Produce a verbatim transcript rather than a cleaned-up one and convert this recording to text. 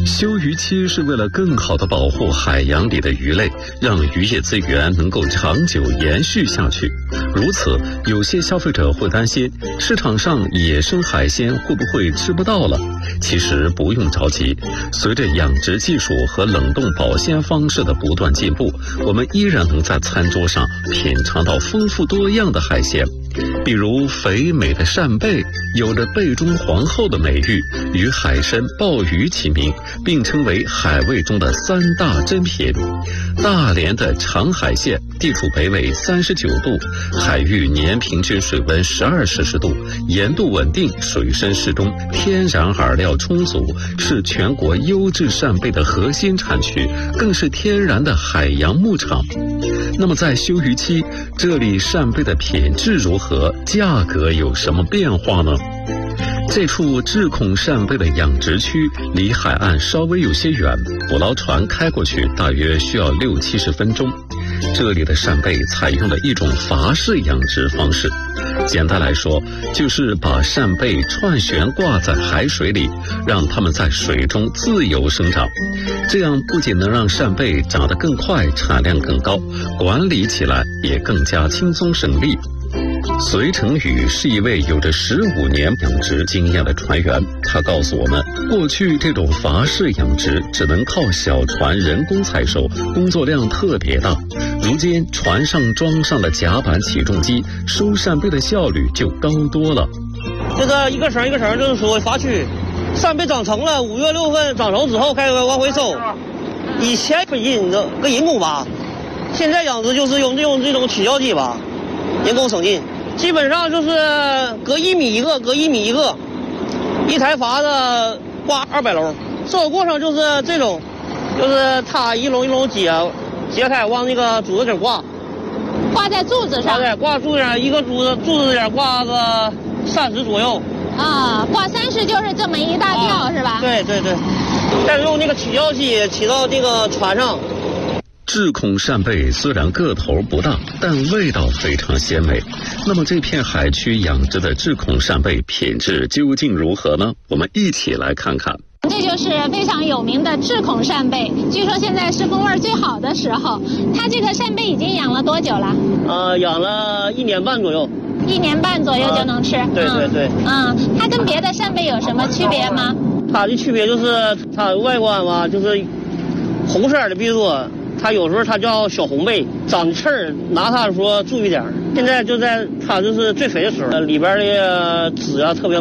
休渔期是为了更好地保护海洋里的鱼类，让渔业资源能够长久延续下去。如此，有些消费者会担心市场上野生海鲜会不会吃不到了？其实不用着急，随着养殖技术和冷冻保鲜方式的不断进步，我们依然能在餐桌上品尝到丰富多样的海鲜。比如肥美的扇贝，有着贝中皇后的美誉，与海参、鲍鱼齐名，并称为海味中的三大珍品。大连的长海县地处北纬三十九度，海域年平均水温十二摄氏度，盐度稳定，水深适中，天然饵料充足，是全国优质扇贝的核心产区，更是天然的海洋牧场。那么在休渔期，这里扇贝的品质如何，价格有什么变化呢？这处智孔扇贝的养殖区离海岸稍微有些远，捕捞船开过去大约需要六七十分钟。这里的扇贝采用了一种筏式养殖方式，简单来说，就是把扇贝串悬挂在海水里，让它们在水中自由生长。这样不仅能让扇贝长得更快，产量更高，管理起来也更加轻松省力。隋成宇是一位有着十五年养殖经验的船员，他告诉我们，过去这种筏式养殖只能靠小船人工采收，工作量特别大。如今船上装上了甲板起重机，收扇贝的效率就高多了。 这个一个绳一个绳就是属于筏区，扇贝长成了，五月六份长成之后开始往回收。以前费劲的跟人工吧，现在养殖就是用这种这种起吊机吧，人工省劲。基本上就是隔一米一个，隔一米一个，一台筏子挂二百笼。收的过程就是这种，就是它一笼一笼解解开，往那个柱子顶挂， 挂在柱子上。 对，挂柱子上，一个柱子柱子顶挂个三十左右。 啊，挂三十就是这么一大吊、啊、是吧？ 对对对，再用那个起吊机起到这个船上。 智孔扇贝虽然个头不大，但味道非常鲜美。那么这片海区养殖的智孔扇贝品质究竟如何呢？我们一起来看看。 这就是非常有名的智孔扇贝，据说现在是风味最好的时候。它这个扇贝已经养了多久了？ 呃，养了一年半左右。 一年半左右就能吃。 呃、对对对。 嗯，它跟别的扇贝有什么区别吗？ 它的区别就是它的外观嘛，就是红色的，比如说。它有时候它叫小红贝，长刺儿，拿它说注意点。现在就在它就是最肥的时候，里边的籽啊特别